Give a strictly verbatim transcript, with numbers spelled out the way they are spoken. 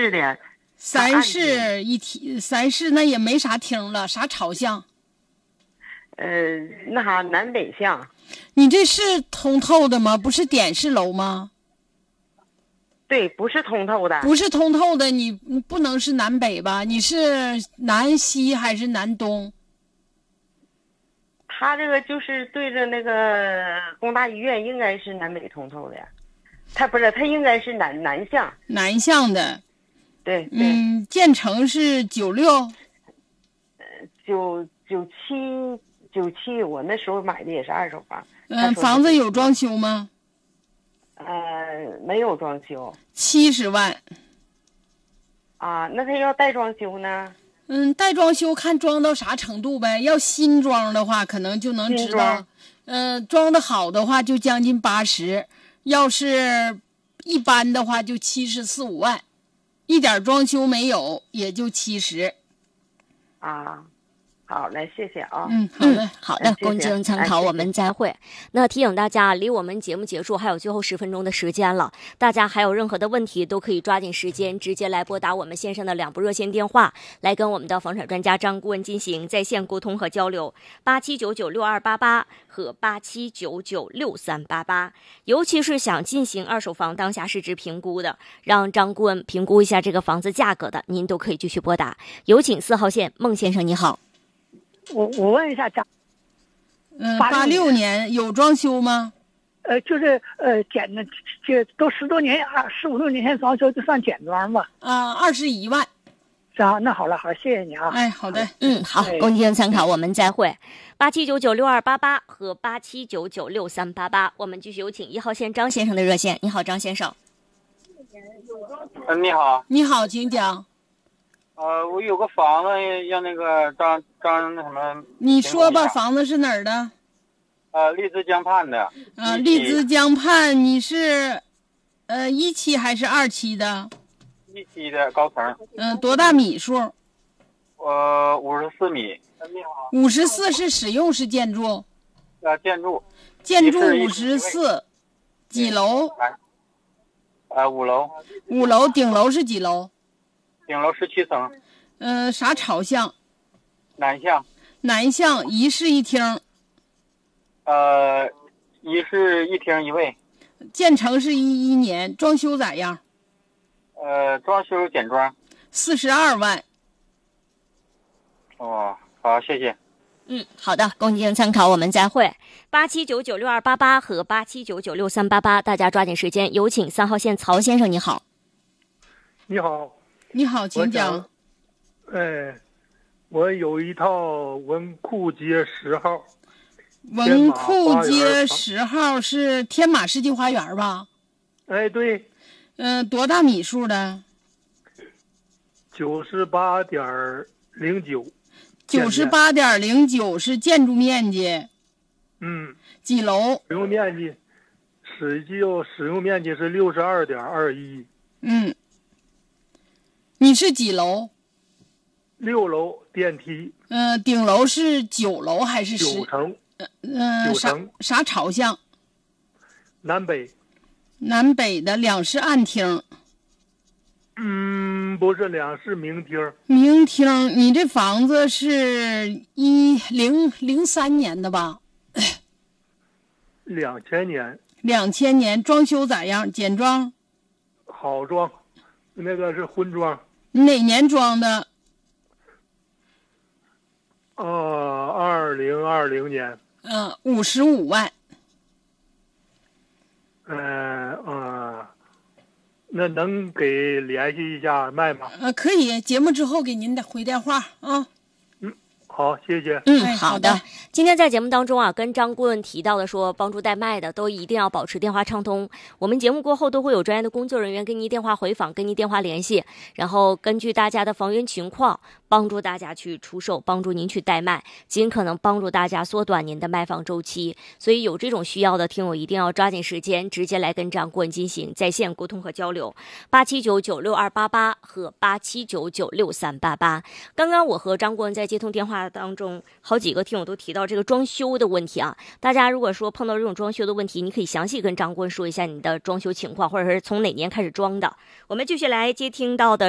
室的。 三室一厅，三室那也没啥厅了，啥朝向？ 呃，那啥南北向。 你这是通透的吗？不是点式楼吗？ 对，不是通透的。 不是通透的，你不能是南北吧？你是南西还是南东？ 他这个就是对着那个工大医院，应该是南北通透的。他不是，他应该是南南向。 南向的。 对。对嗯，建成是九六。 呃，九九七九七，我那时候买的也是二手房。 嗯，房子有装修吗？ 呃，没有装修。 七十万。 啊，那他要带装修呢？ 嗯，带装修看装到啥程度呗。要新装的话，可能就能知道。嗯、呃，装的好的话就将近八十，要是一般的话就七十四五万，一点装修没有也就七十。 啊。好嘞，谢谢啊。 嗯，好的， 好的，供经参考，我们再会。那提醒大家，离我们节目结束还有最后十分钟的时间了，大家还有任何的问题都可以抓紧时间直接来拨打我们线上的两部热线电话，来跟我们的房产专家张顾问进行在线沟通和交流，八七九九六二八八和八七九九六三八八。尤其是想进行二手房当下市值评估的，让张顾问评估一下这个房子价格的，您都可以继续拨打。有请四号线孟先生，你好。 我我问一下家， 嗯，八六年有装修吗？ 呃，就是呃简的，这都十多年啊，十五六年前装修就算简装吧。 啊，二十一万。 是啊，那好了，好，谢谢你啊。 哎，好的， 嗯，好，供经参考，我们再会。八七九九六二八八和八七九九六三八八，我们继续有请一号线张先生的热线。你好，张先生。 嗯，你好。 你好，请讲。 呃，我有个房子要那个张张那什么， 你说吧，房子是哪儿的？ 呃，荔枝江畔的。 啊，荔枝江畔，你是呃一期还是二期的？ 一期的高层。 嗯、呃，多大米数？ 呃，五十四米。你好。 五十四是使用式建筑？ 呃，建筑。 建筑五十四，几楼？ 呃，五楼。 五楼，顶楼是几楼？ 顶楼十七层。 嗯、呃，啥朝向？ 南向。 南向，一室一厅。 呃，一室一厅一卫。 建成是一一年，装修咋样？ 呃，装修简装。 四十二万。 哦，好，谢谢。 嗯，好的，供经参考，我们再会。八七九九六二八八和八七九九六三八八，大家抓紧时间。有请三号线曹先生，你好。 你好。 你好，请讲。 哎，我有一套文库街十号。 文库街十号是天马世纪花园吧？ 哎，对。 嗯、呃，多大米数的？ 九十八点零九。 九十八点零九是建筑面积。 嗯。 几楼？ 使用面积，实际使用面积是六十二点二一。 嗯。你是几楼？ 六楼电梯。 嗯、呃，顶楼是九楼还是十？ 九层。 嗯、呃，啥啥朝向？ 南北。 南北的两室暗厅。 嗯，不是两室明厅。 明厅，你这房子是一零零三年的吧？ 两千年。 两千年，装修咋样？简装？ 好装，那个是婚装。 哪年装的？ 呃，二零二零年。 嗯，五十五万。 嗯、呃、嗯、呃，那能给联系一下卖吗？ 呃，可以，节目之后给您的回电话啊。 嗯，好，谢谢。 嗯，好的。今天在节目当中啊，跟张顾问提到的说，帮助代卖的都一定要保持电话畅通。我们节目过后都会有专业的工作人员跟您电话回访，跟您电话联系，然后根据大家的房源情况，帮助大家去出售，帮助您去代卖，尽可能帮助大家缩短您的卖房周期。所以有这种需要的听友一定要抓紧时间，直接来跟张顾问进行在线沟通和交流。八七九九六二八八和八七九九六三八八。刚刚我和张顾问在接通电话当中，好几个听友都提到这个装修的问题啊。大家如果说碰到这种装修的问题，你可以详细跟张顾问说一下你的装修情况，或者是从哪年开始装的。我们继续来接听到的